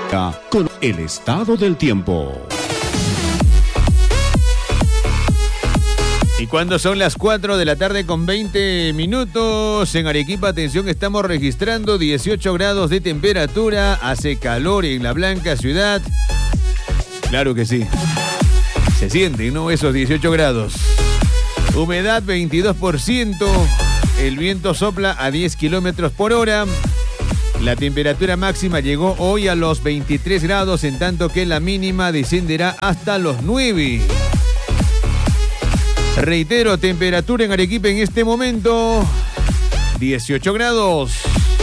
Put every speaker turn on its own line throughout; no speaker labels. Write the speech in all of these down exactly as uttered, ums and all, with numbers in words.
Con el estado del tiempo.
Y cuando son las cuatro de la tarde con veinte minutos, en Arequipa, atención, estamos registrando dieciocho grados de temperatura, hace calor en la blanca ciudad. Claro que sí. Se sienten, ¿no? Esos dieciocho grados. Humedad veintidós por ciento, el viento sopla a diez kilómetros por hora. La temperatura máxima llegó hoy a los veintitrés grados, en tanto que la mínima descenderá hasta los nueve. Reitero, temperatura en Arequipa en este momento, dieciocho grados.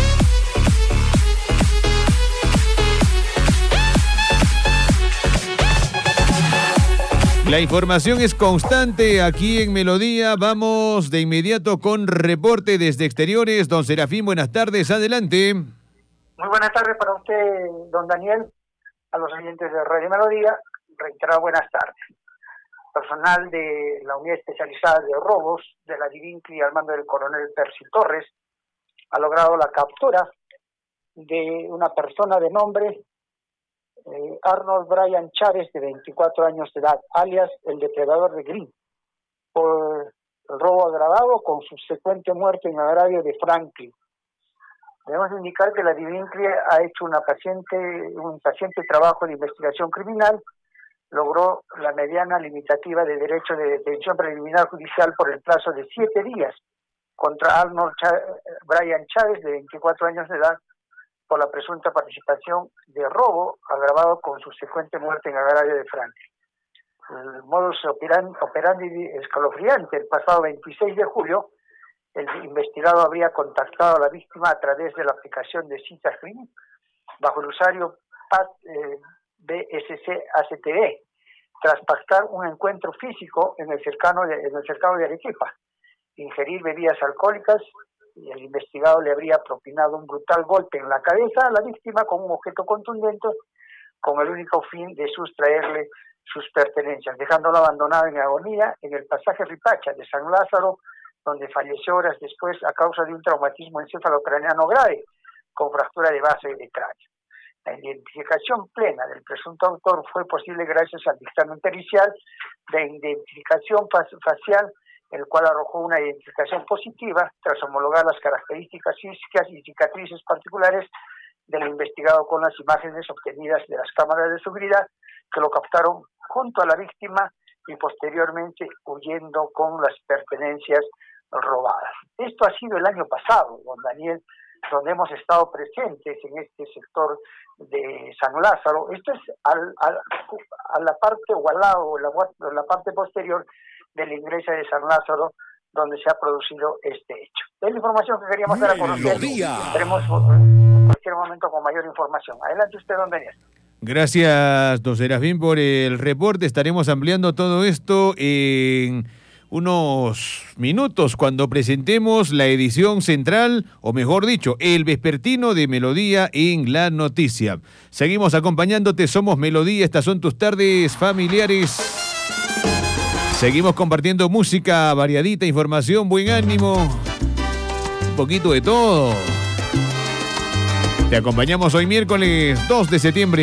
La información es constante aquí en Melodía. Vamos de inmediato con reporte desde exteriores. Don Serafín, buenas tardes, adelante.
Muy buenas tardes para usted, don Daniel, a los oyentes de Radio Melodía. Reiterado buenas tardes. Personal de la Unidad Especializada de Robos de la Divincli al mando del coronel Percy Torres ha logrado la captura de una persona de nombre eh, Arnold Brian Chávez, de veinticuatro años de edad, alias el depredador de Green, por el robo agravado con subsecuente muerte en agravio de Franklin. Debemos indicar que la Divincli ha hecho una paciente, un paciente trabajo de investigación criminal, logró la mediana limitativa de derecho de detención preliminar judicial por el plazo de siete días contra Arnold Ch- Brian Chávez, de veinticuatro años de edad, por la presunta participación de robo agravado con subsecuente muerte en agravio de Franklin. El modus operandi, operandi escalofriante, el pasado veintiséis de julio, el investigado habría contactado a la víctima a través de la aplicación de citas Green bajo el usuario P A T eh, B S C A C T V, tras pactar un encuentro físico en el cercano de, en el cercano de Arequipa, ingerir bebidas alcohólicas, y el investigado le habría propinado un brutal golpe en la cabeza a la víctima con un objeto contundente, con el único fin de sustraerle sus pertenencias, dejándolo abandonado en agonía en el pasaje Ripacha de San Lázaro, donde falleció horas después a causa de un traumatismo encefalocraneano grave, con fractura de base y de cráneo. La identificación plena del presunto autor fue posible gracias al dictamen pericial de identificación facial, el cual arrojó una identificación positiva tras homologar las características físicas y cicatrices particulares del investigado con las imágenes obtenidas de las cámaras de seguridad que lo captaron junto a la víctima y posteriormente huyendo con las pertenencias robadas. Esto ha sido el año pasado, don Daniel, donde hemos estado presentes en este sector de San Lázaro. Esto es al, al, a la parte o al lado, la, la parte posterior de la iglesia de San Lázaro, donde se ha producido este hecho. Es la información que queríamos dar a conocer. Estaremos en cualquier momento con mayor información. Adelante usted, don Daniel.
Gracias, don Serafín, por el reporte. Estaremos ampliando todo esto en unos minutos cuando presentemos la edición central, o mejor dicho, el vespertino de Melodía en La Noticia. Seguimos acompañándote, somos Melodía, estas son tus tardes familiares. Seguimos compartiendo música variadita, información, buen ánimo, un poquito de todo. Te acompañamos hoy miércoles dos de septiembre.